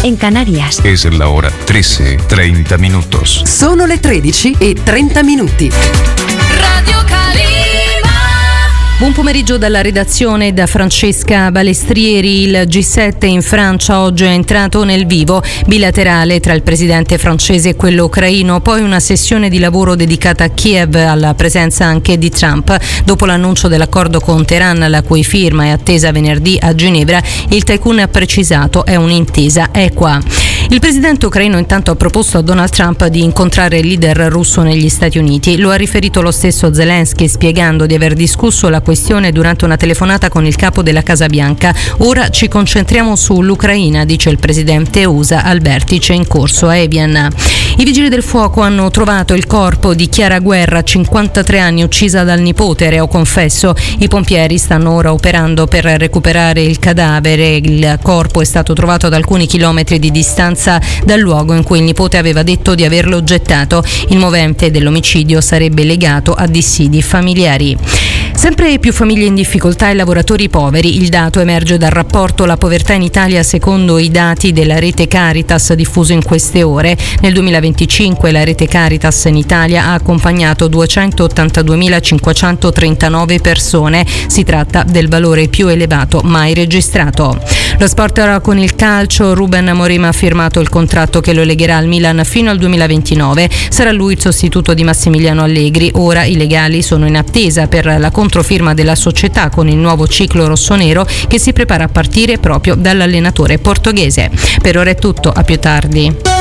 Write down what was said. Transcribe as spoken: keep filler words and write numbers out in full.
en Canarias. Es la hora trece, treinta minutos. Sono le tredici e trenta minuti. Radio Calima. Buon pomeriggio dalla redazione da Francesca Balestrieri. Il G sette in Francia oggi è entrato nel vivo, bilaterale tra il presidente francese e quello ucraino, poi una sessione di lavoro dedicata a Kiev, alla presenza anche di Trump. Dopo l'annuncio dell'accordo con Teheran, la cui firma è attesa venerdì a Ginevra, il tycoon ha precisato: è un'intesa equa. Il presidente ucraino intanto ha proposto a Donald Trump di incontrare il leader russo negli Stati Uniti. Lo ha riferito lo stesso Zelensky, spiegando di aver discusso la questione durante una telefonata con il capo della Casa Bianca. Ora ci concentriamo sull'Ucraina, dice il presidente U S A al vertice in corso a Evian. I vigili del fuoco hanno trovato il corpo di Chiara Guerra, cinquantatré anni, uccisa dal nipote, reo confesso. I pompieri stanno ora operando per recuperare il cadavere. Il corpo è stato trovato ad alcuni chilometri di distanza dal luogo in cui il nipote aveva detto di averlo gettato. Il movente dell'omicidio sarebbe legato a dissidi familiari. Sempre più famiglie in difficoltà e lavoratori poveri. Il dato emerge dal rapporto La povertà in Italia secondo i dati della rete Caritas diffuso in queste ore. Nel duemilaventicinque la rete Caritas in Italia ha accompagnato duecentottantaduemilacinquecentotrentanove persone. Si tratta del valore più elevato mai registrato. Lo sport ora con il calcio. Ruben Amorim ha firmato il contratto che lo legherà al Milan fino al duemilaventinove. Sarà lui il sostituto di Massimiliano Allegri. Ora i legali sono in attesa per la controfirma della società con il nuovo ciclo rossonero che si prepara a partire proprio dall'allenatore portoghese. Per ora è tutto, a più tardi.